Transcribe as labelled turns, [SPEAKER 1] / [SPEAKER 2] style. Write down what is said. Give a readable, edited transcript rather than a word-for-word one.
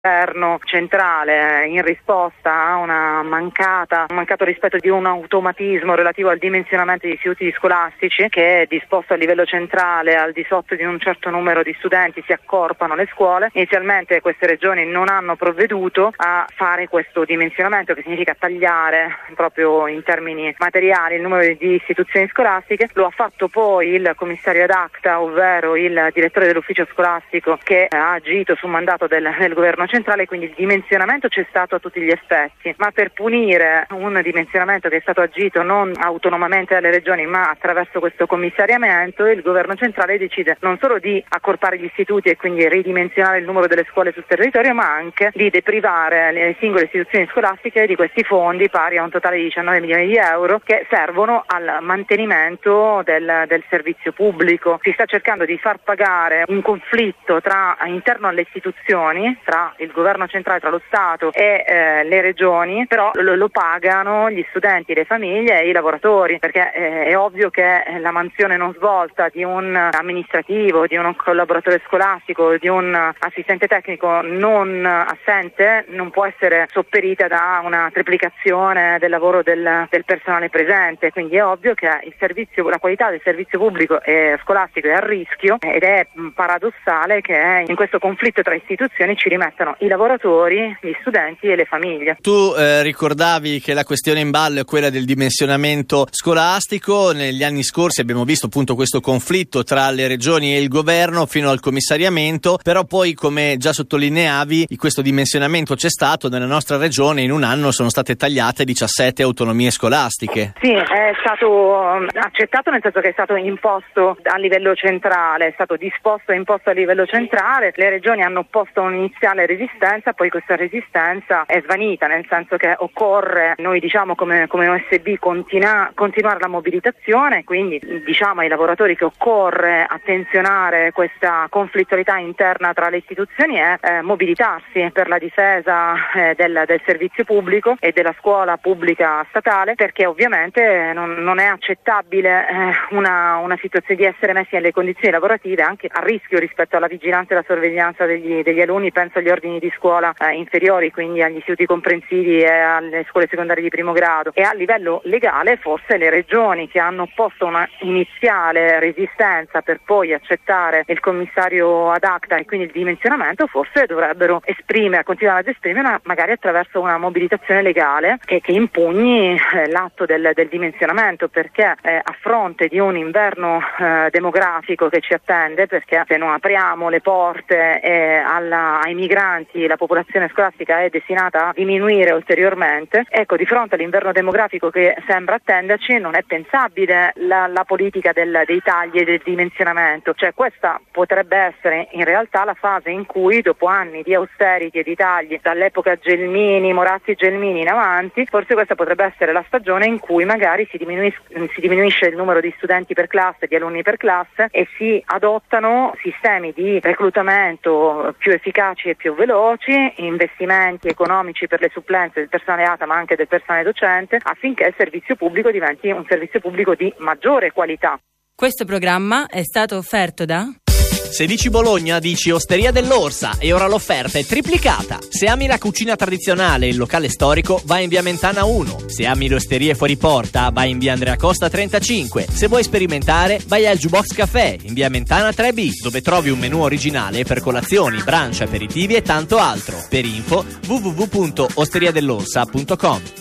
[SPEAKER 1] governo centrale in risposta a un mancato rispetto di un automatismo relativo al dimensionamento degli istituti scolastici, che è disposto a livello centrale. Al di sotto di un certo numero di studenti si accorpano le scuole. Inizialmente queste regioni non hanno provveduto a fare questo dimensionamento, che significa tagliare proprio in termini materiali il numero di istituzioni scolastiche. Lo ha fatto poi il commissario ad acta, ovvero il direttore dell'ufficio scolastico, che ha agito su mandato del governo centrale, quindi il dimensionamento c'è stato a tutti gli effetti, ma per punire un dimensionamento che è stato agito non autonomamente dalle regioni ma attraverso questo commissariamento, il governo centrale decide non solo di accorpare gli istituti e quindi ridimensionare il numero delle scuole sul territorio, ma anche di deprivare le singole istituzioni scolastiche di questi fondi pari a un totale di 19 milioni di euro che servono al mantenimento del servizio pubblico. Si sta cercando di far pagare un conflitto interno alle istituzioni, tra il governo centrale, tra lo Stato e le regioni, però lo pagano gli studenti, le famiglie e i lavoratori, perché è ovvio che la mansione non svolta di un amministrativo, di un collaboratore scolastico, di un assistente tecnico non assente non può essere sopperita da una triplicazione del lavoro del personale presente, quindi è ovvio che la qualità del servizio pubblico e scolastico è a rischio, ed è paradossale che in questo conflitto tra istituzioni ci rimettano i lavoratori, gli studenti e le famiglie.
[SPEAKER 2] Tu ricordavi che la questione in ballo è quella del dimensionamento scolastico. Negli anni scorsi abbiamo visto appunto questo conflitto tra le regioni e il governo fino al commissariamento, però poi, come già sottolineavi, questo dimensionamento c'è stato. Nella nostra regione in un anno sono state tagliate 17 autonomie scolastiche.
[SPEAKER 1] Sì, è stato accettato, nel senso che è stato imposto a livello centrale, è stato disposto e imposto a livello centrale. Le regioni hanno opposto un'iniziale resistenza, poi questa resistenza è svanita, nel senso che occorre, noi diciamo come OSB, continuare la mobilitazione, quindi diciamo ai lavoratori che occorre attenzionare questa conflittualità interna tra le istituzioni e mobilitarsi per la difesa del servizio pubblico e della scuola pubblica statale, perché ovviamente non è accettabile una situazione di essere messi nelle condizioni lavorative anche a rischio rispetto alla vigilanza e alla sorveglianza degli alunni. Penso agli ordini di scuola inferiori, quindi agli istituti comprensivi e alle scuole secondarie di primo grado. E a livello legale forse le regioni, che hanno opposto una iniziale resistenza per poi accettare il commissario ad acta e quindi il dimensionamento, forse dovrebbero continuare ad esprimere magari attraverso una mobilitazione legale che impugni l'atto del dimensionamento, perché a fronte di un inverno demografico che ci attende, perché se non apriamo le porte ai migranti, la popolazione scolastica è destinata a diminuire ulteriormente. Ecco, di fronte all'inverno demografico che sembra attenderci, non è pensabile la politica dei tagli e del dimensionamento. Cioè, questa potrebbe essere in realtà la fase in cui, dopo anni di austerity e di tagli, dall'epoca Moratti-Gelmini in avanti, forse questa potrebbe essere la stagione in cui magari si diminuisce il numero di studenti per classe, di alunni per classe, e si adottano sistemi di reclutamento più efficaci e più veloci, investimenti economici per le supplenze del personale ATA ma anche del personale docente, affinché il servizio pubblico diventi un servizio pubblico di maggiore qualità.
[SPEAKER 3] Questo programma è stato offerto da...
[SPEAKER 2] Se dici Bologna, dici Osteria dell'Orsa, e ora l'offerta è triplicata. Se ami la cucina tradizionale e il locale storico, vai in via Mentana 1. Se ami le osterie fuori porta, vai in via Andrea Costa 35. Se vuoi sperimentare, vai al Jukebox Café in via Mentana 3 bis, dove trovi un menù originale per colazioni, brunch, aperitivi e tanto altro. Per info www.osteriadell'orsa.com.